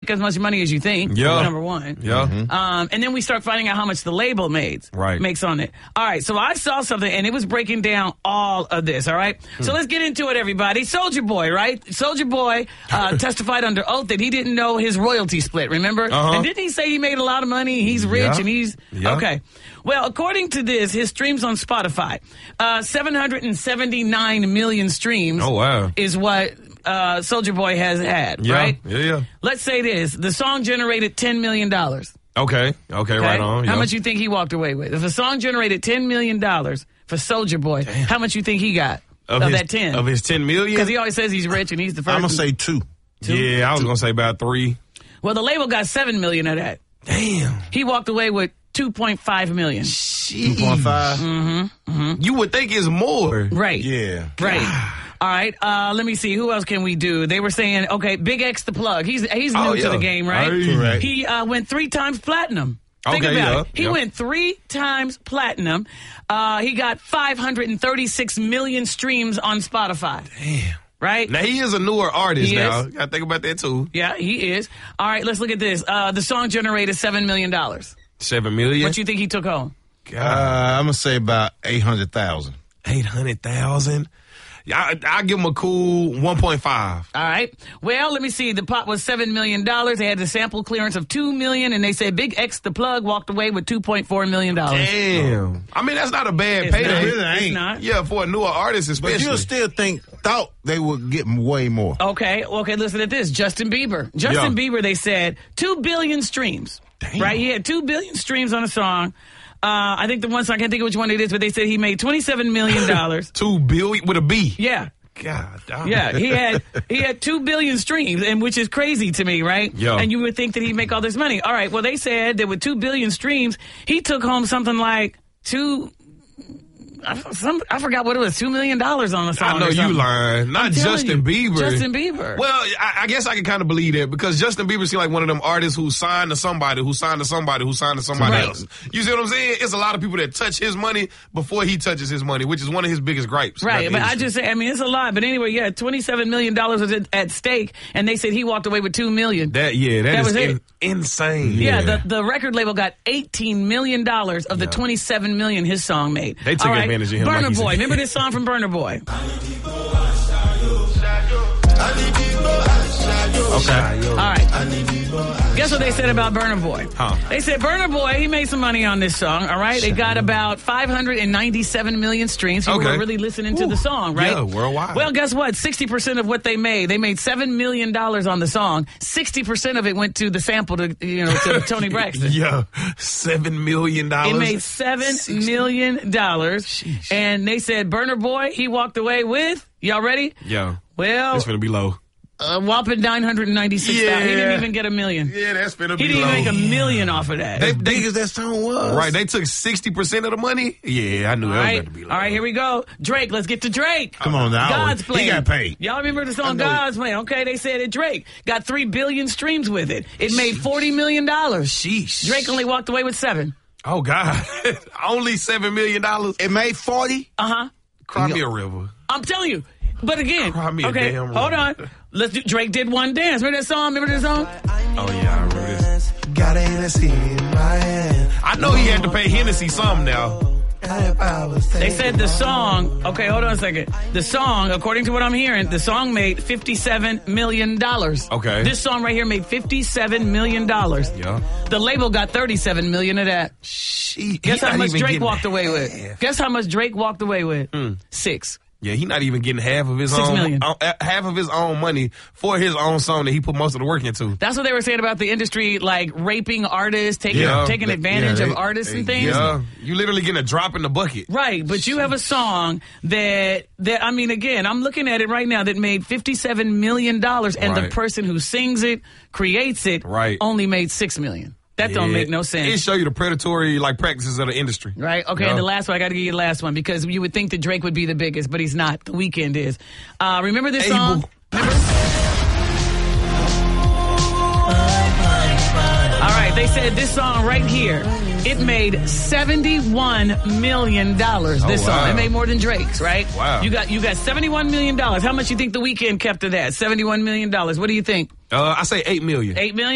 as much money as you think. Yeah. Number one. Yeah. And then we start finding out how much the label makes on it. All right, so I saw something, and it was breaking down all of this, all right? So let's get into it, everybody. Soulja Boy, right? Soulja Boy testified under oath that he didn't know his royalty split, remember? And didn't he say he made a lot of money? He's rich, and he's... Okay. Well, according to this, his streams on Spotify, 779 million streams is what Soulja Boy has had, right? Yeah. Let's say this. The song generated $10 million. Okay, right on. How much you think he walked away with? If a song generated $10 million for Soulja Boy, how much you think he got of that 10? Of his 10 million? Because he always says he's rich and he's the first. I'm going to say 2. Yeah, I was going to say about 3. Well, the label got $7 million of that. Damn. He walked away with $2.5 million. 2.5? You would think it's more. Right. Yeah. Right. All right, let me see. Who else can we do? They were saying, okay, Big X the Plug. He's new to the game, right? Correct. He went 3 times platinum. Think about it. He went 3 times platinum. He got 536 million streams on Spotify. Damn. Right? Now, he is a newer artist now. You got to think about that, too. Yeah, he is. All right, let's look at this. The song generated $7 million. $7 million? What you think he took home? I'm going to say about 800,000. 800,000? I'll give him a cool 1.5. All right. Well, let me see. The pot was $7 million. They had the sample clearance of $2 million, and they said Big X the Plug walked away with $2.4 million. Damn. I mean, that's not a bad payday. It really ain't. It's not. Yeah, for a newer artist especially. But you'll still thought they would get way more. Okay, listen at this. Justin Bieber, they said 2 billion streams. Damn. Right? He had 2 billion streams on a song. I think the one song, I can't think of which one it is, but they said he made $27 million. 2 billion with a B. Yeah. God damn. Yeah, he had 2 billion streams, and which is crazy to me, right? Yeah. And you would think that he'd make all this money. All right, well, they said that with 2 billion streams, he took home something like I forgot what it was, $2 million on the song. I know you lying. Not Justin Bieber. Justin Bieber. Well, I guess I can kind of believe that because Justin Bieber seems like one of them artists who signed to somebody, who signed to somebody, who signed to somebody else. You see what I'm saying? It's a lot of people that touch his money before he touches his money, which is one of his biggest gripes. Right, but I just say, I mean, it's a lot. But anyway, yeah, $27 million was at stake, and they said he walked away with $2 million. That is insane. Yeah, the record label got $18 million of the $27 million his song made. They took advantage of him. Burna Boy. Remember this song from Burna Boy? Okay. All right. Guess what they said about Burna Boy? They said Burna Boy, he made some money on this song, all right? It got about 597 million streams. People were really listening to the song, right? Yeah, worldwide. Well, guess what? 60% of what they made $7 million on the song. 60% of it went to the sample to Tony Braxton. Yeah, $7 million. It made $7 million. Sheesh. And they said Burna Boy, he walked away with, y'all ready? Yeah. Well, it's going to be low. A whopping 996,000. Yeah. He didn't even get $1 million. Yeah, that's finna be low. He didn't make $1 million off of that. As big as that song was. Right, they took 60% of the money. Yeah, I knew that was going to be low. All right, here we go. Drake, let's get to Drake. Come on now. God's Plan. He got paid. Y'all remember the song God's Plan? Okay, they said that Drake got 3 billion streams with it. It made $40 million. Sheesh. Drake only walked away with 7. Oh, God. Only $7 million? It made 40? Uh-huh. Cry me a river. I'm telling you. But again, Cry me a damn river. Hold on. Drake did One Dance. Remember that song? Oh, yeah, I remember this. Got a Hennessy in my hand. I know he had to pay Hennessy some now. They said the song, okay, hold on a second. The song, according to what I'm hearing, the song made $57 million. Okay. This song right here made $57 million. Yeah. The label got $37 million of that. Guess how much Drake walked away with? Guess how much Drake walked away with? 6. Yeah, he's not even getting half of his half of his own money for his own song that he put most of the work into. That's what they were saying about the industry, like raping artists, taking advantage of artists and things. Yeah, you literally getting a drop in the bucket. Right, but you have a song that I mean, again, I'm looking at it right now that made $57 million, and the person who sings it, creates it, only made $6 million. That don't make no sense. It show you the predatory practices of the industry. Right. Okay. And the last one, I got to give you the last one because you would think that Drake would be the biggest, but he's not. The Weeknd is. Remember this song? Remember? All right. They said this song right here. It made $71 million. This song. It made more than Drake's. Right. Wow. You got $71 million. How much you think The Weeknd kept of that? $71 million. What do you think? I say $8 million. $8 million.